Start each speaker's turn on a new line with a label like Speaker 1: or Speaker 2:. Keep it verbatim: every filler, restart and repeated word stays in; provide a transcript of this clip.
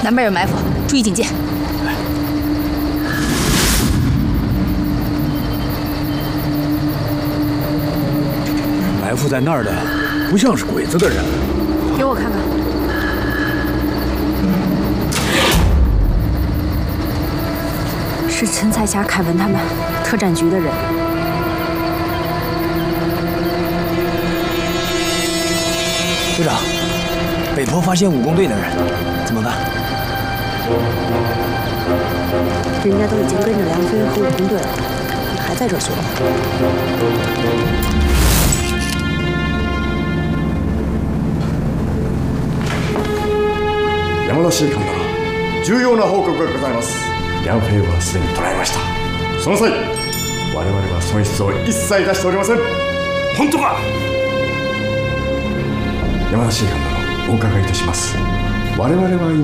Speaker 1: 南边有埋伏，注意警戒。
Speaker 2: 埋伏在那儿的，不像是鬼子的人。
Speaker 1: 给我看看。是陈彩霞、凯文他们特战局的人。
Speaker 3: 队长，北坡发现武工队的人，怎么办？
Speaker 4: 人家都已经跟着梁飞和武工队了，你还在这儿说话？
Speaker 5: 山田市議官から重要な報告がございます。リャンフェイはすでに捕らえました。その際、我々は損失を一切出しておりません。本当か？山田市議官殿、お伺いいたします。我々は今